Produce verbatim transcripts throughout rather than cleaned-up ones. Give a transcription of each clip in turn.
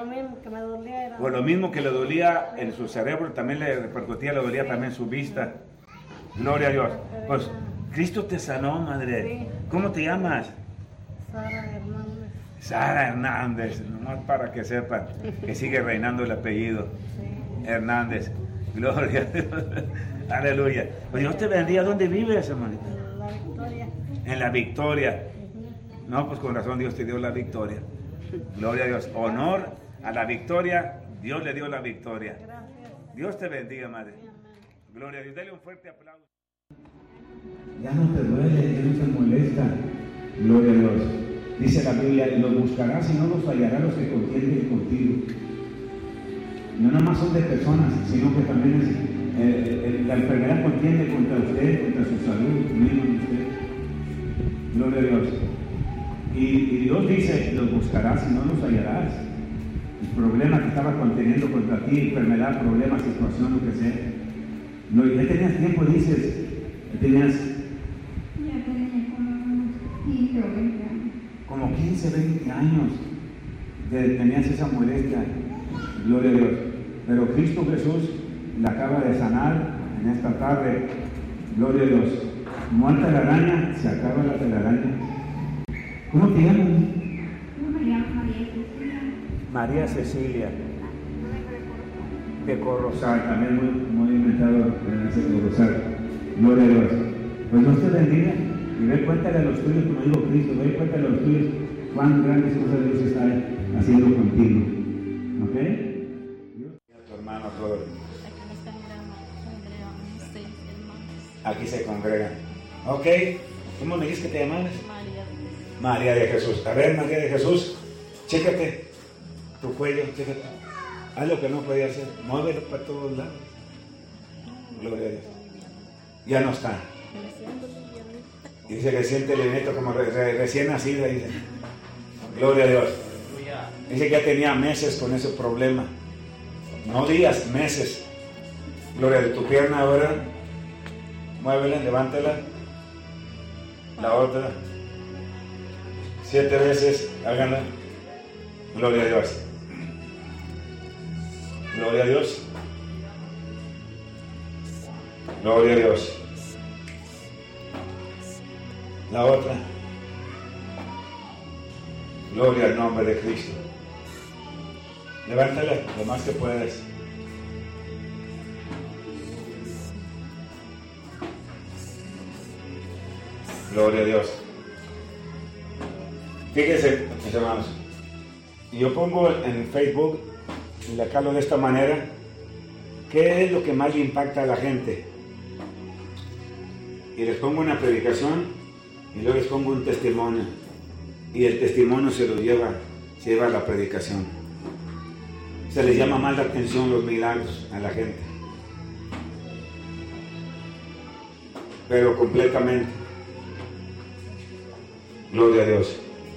Lo mismo que me dolía era... Por lo mismo que le dolía en su cerebro, también le repercutía, le dolía también su vista. Gloria a Dios. Pues Cristo te sanó, madre. ¿Cómo te llamas? Sara Hernández. Sara Hernández, nomás para que sepan que sigue reinando el apellido. Sí. Hernández. Gloria a Dios. Aleluya. Pues Dios te bendiga. ¿Dónde vives, hermanita? En La Victoria. En La Victoria. Ujú. No, pues con razón Dios te dio la victoria. Gloria a Dios. Honor a la victoria. Dios le dio la victoria. Gracias. Dios te bendiga, madre. Amén. Gloria a Dios. Dale un fuerte aplauso. Ya no te duele, ya no te molesta. Gloria a Dios. Dice la Biblia, los buscarás y no los hallarás los que contienden contigo. No nada más son de personas, sino que también es, eh, eh, la enfermedad contiende contra usted, contra su salud, mismo en usted. Gloria a Dios. Y, y Dios dice, los buscarás y no los hallarás. El problema que estaba conteniendo contra ti, enfermedad, problema, situación, lo que sea. No, ya tenías tiempo, dices, ya tenías Ya tenía como quince o veinte años. como quince, veinte años de, tenías esa molestia. Gloria a Dios. Pero Cristo Jesús la acaba de sanar en esta tarde. Gloria a Dios. Muerta la araña, se acaba la telaraña. ¿Cómo te llamas? Yo me llamo María Cristina. María Cecilia de Corrozal, también muy, muy inventado en ese Corrozal. Gloria a Dios. Pues Dios te bendiga y ve cuéntale a los tuyos, como digo Cristo, ve cuéntale a los tuyos cuán grandes cosas Dios está haciendo contigo. ¿Ok? Dios. A tu hermano todo. Aquí me están congregando seis hermanos. Aquí se congregan. Ok. ¿Cómo me dices que te llamabas? María. María de Jesús. A ver, María de Jesús, chécate tu cuello, chécate. Haz lo que no podía hacer. Muévelo para todos lados. Gloria a Dios. Ya no está. Me siento livianita. Y dice que siente el neto como re- re- recién nacida. Dice. Gloria a Dios. Dice que ya tenía meses con ese problema. No días, meses. Gloria a Dios. Tu pierna ahora. Muévela, levántala. La otra. Siete veces. Háganla. Gloria a Dios. Gloria a Dios. Gloria a Dios. La otra. Gloria al nombre de Cristo. Levántala lo más que puedas. Gloria a Dios. Fíjense, mis hermanos. Yo pongo en Facebook, y le acabo de esta manera, ¿qué es lo que más le impacta a la gente? Y les pongo una predicación y luego les pongo un testimonio. Y el testimonio se lo lleva, se lleva a la predicación. Se les llama más la atención los milagros a la gente. Pero completamente. Gloria a Dios.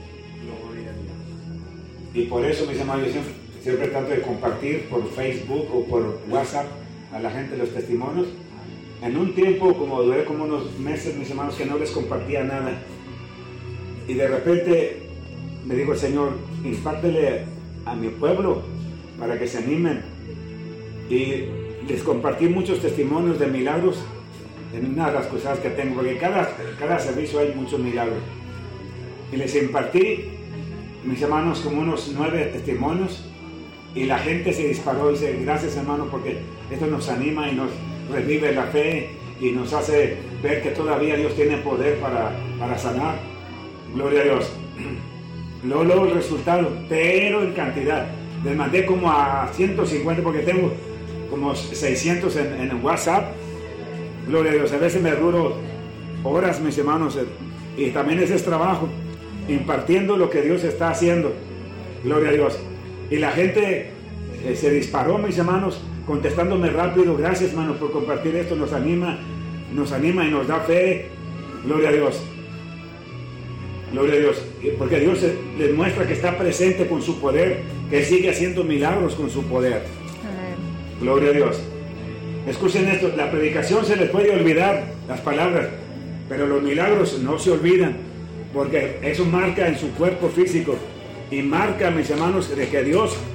Y por eso, mis hermanos, yo siempre, siempre trato de compartir por Facebook o por WhatsApp a la gente los testimonios. En un tiempo, como duré como unos meses, mis hermanos, que no les compartía nada. Y de repente me dijo el Señor, impártele a mi pueblo para que se animen. Y les compartí muchos testimonios de milagros en una de las cosas que tengo, porque cada, cada servicio hay muchos milagros. Y les impartí, mis hermanos, como unos nueve testimonios, y la gente se disparó y dice, gracias hermano, porque esto nos anima y nos revive la fe y nos hace ver que todavía Dios tiene poder para, para sanar. Gloria a Dios. Luego, luego el resultado, pero en cantidad. Les mandé como a ciento cincuenta porque tengo como seiscientos en, en WhatsApp. Gloria a Dios. A veces me duro horas, mis hermanos, y también ese es trabajo, impartiendo lo que Dios está haciendo. Gloria a Dios. Y la gente eh, se disparó, mis hermanos, contestándome rápido. Gracias, hermanos, por compartir esto. Nos anima, nos anima y nos da fe. Gloria a Dios. Gloria a Dios. Porque Dios les muestra que está presente con su poder, que sigue haciendo milagros con su poder. Gloria a Dios. Escuchen esto, la predicación se les puede olvidar las palabras, pero los milagros no se olvidan, porque eso marca en su cuerpo físico y marca, mis hermanos, de que Dios